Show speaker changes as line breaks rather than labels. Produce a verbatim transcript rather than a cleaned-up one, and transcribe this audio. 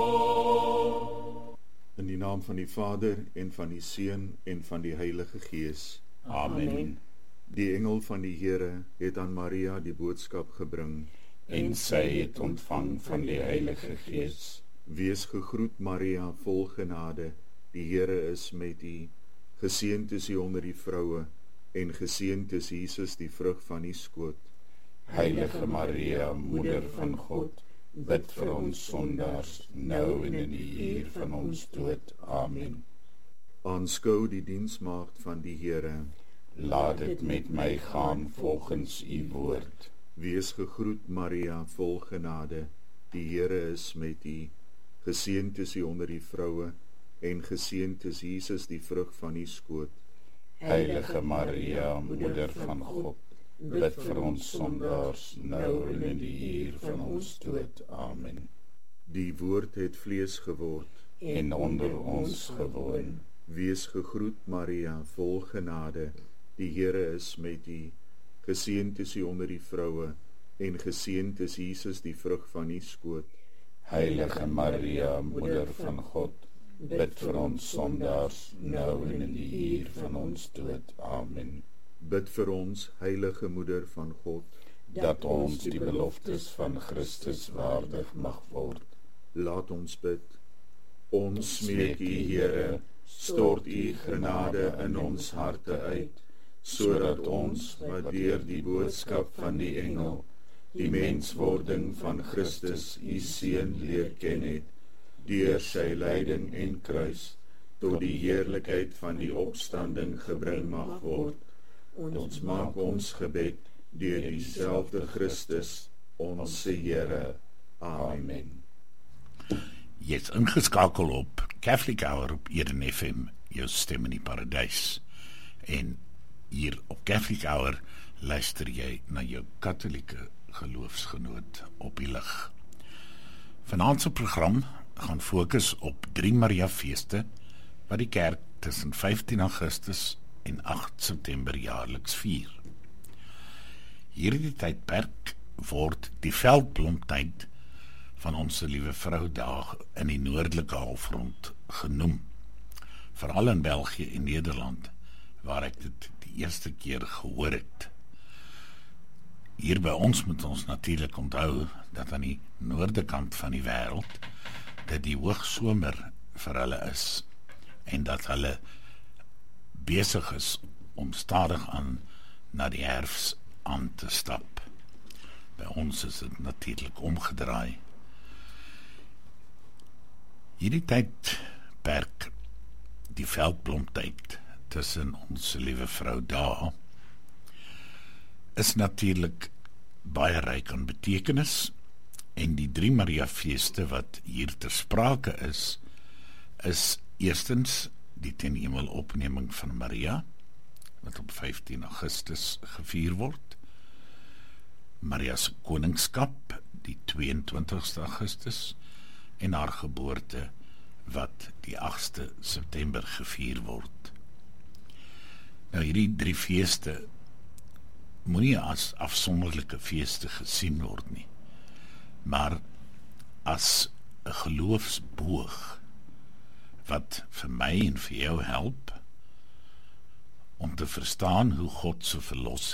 In die naam van die Vader, en van die Seun, en van die Heilige Gees.
Amen.
Die engel van die Here het aan Maria die boodskap gebring.
En sy het ontvang van die Heilige Gees.
Wees gegroet, Maria, vol genade, die Here is met u. Geseënd is u onder die vroue, en geseënd is Jesus, die vrug van u skoot.
Heilige Maria, Moeder van God, bid vir ons sondaars, nou en in die uur van ons dood. Amen.
Aanskou die diensmaagd van die Here.
Laat dit met my gaan volgens u woord.
Wees gegroet, Maria, vol genade, die Here is met u. Geseënd is u onder die vroue, en geseënd is Jesus, die vrug van u skoot.
Heilige Maria, Moeder van God, bid vir ons sondaars, nou en in die uur van ons dood. Amen.
Die woord het vlees geword,
en onder ons gewoon.
Wees gegroet, Maria, vol genade, die Here is met u. Geseënd is u onder die vroue, en geseënd is Jesus, die vrug van u skoot.
Heilige Maria, Moeder van God, bid vir ons sondaars, nou en in die uur van ons dood. Amen.
Bid vir ons, heilige Moeder van God,
dat ons die beloftes van Christus waardig mag word.
Laat ons bid. Ons smeek u, Here, stort u genade in ons harte uit, sodat ons, wat deur die boodskap van die engel, die menswording van Christus, u Seun, leer ken het, deur sy lyding en kruis, tot die heerlikheid van die opstanding gebring mag word. Ons maak ons gebed deur dieselfde Christus, onze Here. Amen.
Jy is ingeskakel op Catholic Hour op Eden F M, jou stem in die paradys. En hier op Catholic Hour luister jy na jou katholieke geloofsgenoot op die lig. Vanaand se program gaan fokus op drie Maria feeste wat die kerk tussen vyftien Augustus en agt September jaarliks vier. Hierdie tydperk word die veldblomtyd van Onse Liewe Vrou Dag in die noordelike halfrond genoem, veral in België en Nederland, waar ek dit die eerste keer gehoor het. Hier by ons moet ons natuurlik onthou dat aan die noorde kant van die wêreld dat die hoogsomer vir hulle is en dat hulle besig is om stadig aan na die herfs aan te stap. By ons is dit natuurlik omgedraai. Hierdie tydperk, die veldblomtyd tussen Onse Liewe Vrou Dae, is natuurlik baie ryk aan betekenis, en die drie Maria feeste wat hier ter sprake is, is eerstens die ten hemel opneming van Maria, wat op vyftien Augustus gevier word, Maria se koningskap, die tweeëntwintigste Augustus, en haar geboorte, wat die agste September gevier word. Nou hierdie drie feeste moenie as afsonderlike feeste gesien word nie, maar as 'n geloofsboog, wat vir my en vir jou help om te verstaan hoe God se verlossing